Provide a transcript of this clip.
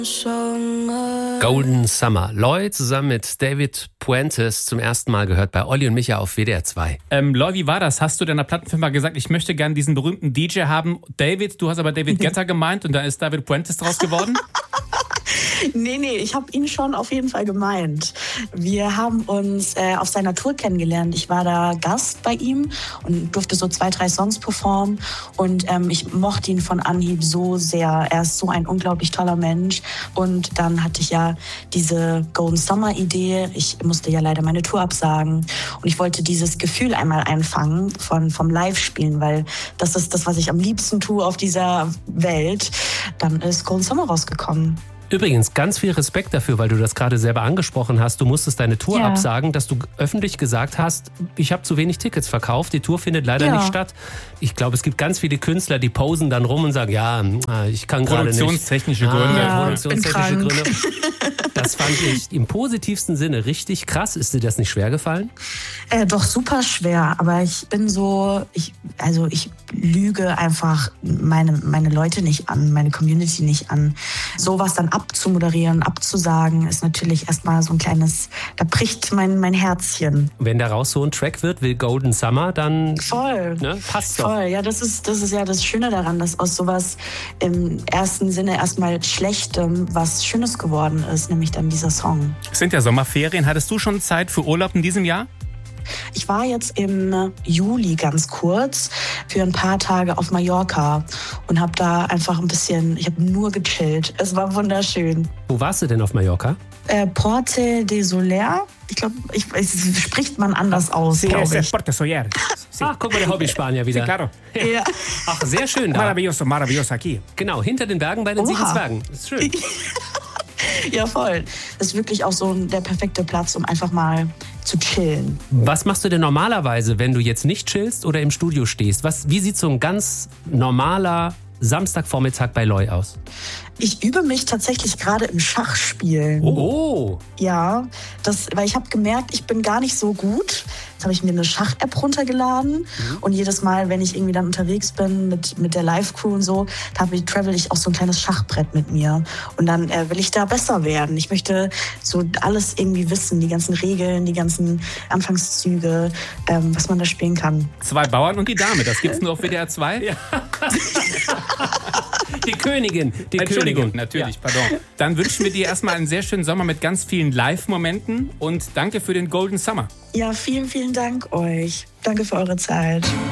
Golden Summer. Loy zusammen mit David Puentes zum ersten Mal gehört bei Olli und Micha auf WDR 2. Loy, wie war das? Hast du deiner Plattenfirma gesagt, ich möchte gerne diesen berühmten DJ haben? David, du hast aber David Guetta gemeint und da ist David Puentes draus geworden? Nee, ich habe ihn schon auf jeden Fall gemeint. Wir haben uns auf seiner Tour kennengelernt. Ich war da Gast bei ihm und durfte so 2-3 Songs performen. Und ich mochte ihn von Anhieb so sehr. Er ist so ein unglaublich toller Mensch. Und dann hatte ich ja diese Golden Summer Idee. Ich musste ja leider meine Tour absagen. Und ich wollte dieses Gefühl einmal einfangen vom Live-Spielen, weil das ist das, was ich am liebsten tue auf dieser Welt. Dann ist Golden Summer rausgekommen. Übrigens, ganz viel Respekt dafür, weil du das gerade selber angesprochen hast. Du musstest deine Tour absagen, dass du öffentlich gesagt hast, ich habe zu wenig Tickets verkauft, die Tour findet leider nicht statt. Ich glaube, es gibt ganz viele Künstler, die posen dann rum und sagen, ja, ich kann gerade nicht. Produktionstechnische Gründe. Produktionstechnische Gründe. Das fand ich im positivsten Sinne richtig krass. Ist dir das nicht schwer gefallen? Doch, super schwer. Aber ich bin so, ich lüge einfach meine Leute nicht an, meine Community nicht an. Sowas dann abzumoderieren, abzusagen, ist natürlich erstmal so ein kleines, da bricht mein Herzchen. Wenn daraus so ein Track wird wie Golden Summer, dann voll. Ne, passt doch. Voll, ja, das ist ja das Schöne daran, dass aus sowas im ersten Sinne erstmal Schlechtem was Schönes geworden ist, nämlich dann dieser Song. Es sind ja Sommerferien. Hattest du schon Zeit für Urlaub in diesem Jahr? Ich war jetzt im Juli ganz kurz für ein paar Tage auf Mallorca und habe da einfach ich habe nur gechillt. Es war wunderschön. Wo warst du denn auf Mallorca? Porte de Soler. Ich glaube, spricht man anders aus, glaube ich. Porte Soler. Ach, guck mal, der Hobby-Spanier wieder. Sí, claro. Ja. Ach, sehr schön da. Maravilloso aquí. Genau, hinter den Bergen bei den Sieben Zwergen. Das ist schön. Ja, voll. Das ist wirklich auch so der perfekte Platz, um einfach mal zu chillen. Was machst du denn normalerweise, wenn du jetzt nicht chillst oder im Studio stehst? Wie sieht so ein ganz normaler Samstagvormittag bei Loy aus? Ich übe mich tatsächlich gerade im Schachspielen. Oh! Ja, weil ich habe gemerkt, ich bin gar nicht so gut. Jetzt habe ich mir eine Schach-App runtergeladen und jedes Mal, wenn ich irgendwie dann unterwegs bin mit der Live-Crew und so, travel ich auch so ein kleines Schachbrett mit mir. Und dann will ich da besser werden. Ich möchte so alles irgendwie wissen, die ganzen Regeln, die ganzen Anfangszüge, was man da spielen kann. 2 Bauern und die Dame, das gibt's nur auf WDR 2? Ja. Die Königin. Entschuldigung, natürlich, pardon. Dann wünschen wir dir erstmal einen sehr schönen Sommer mit ganz vielen Live-Momenten und danke für den Golden Summer. Ja, vielen, vielen Dank euch. Danke für eure Zeit.